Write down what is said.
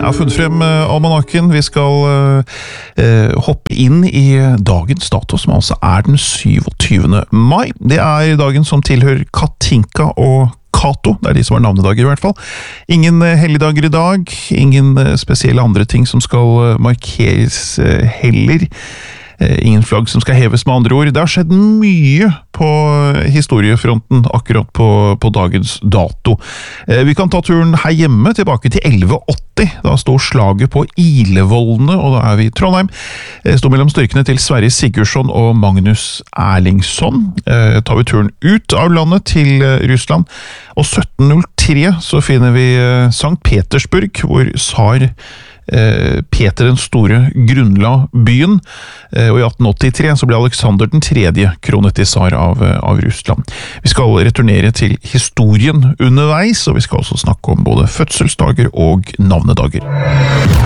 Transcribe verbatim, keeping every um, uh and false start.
Jeg har funnet frem uh, almanakken. Vi skal uh, uh, hoppe inn i dagens dato, som altså er den syvogtyvende mai. Det er dagen som tilhører Katinka og Kato. Det er de som har navnedager i hvert fall. Ingen uh, helligdager i dag. Ingen uh, spesielle andre ting som skal uh, markeres uh, heller. Ingen flagg som skal heves, med andre ord. Det har skjedd mye på historiefronten akkurat på, på dagens dato. Vi kan ta turen her hjemme tilbake til elleve åtti. Da står slaget på Ilevollene, og da er vi i Trondheim. Det står mellom styrkene til Sverre Sigurdsson og Magnus Erlingsson. Tar vi turen ut av landet til Russland. Og sytten null tre så finner vi Sankt Petersburg, hvor tsar Peter den store grunnla byen, og i atten åttitre så ble Alexander den tredje kronet til tsar av, av Russland. Vi skal returnere til historien underveis, og vi skal også snakke om både fødselsdager og navnedager.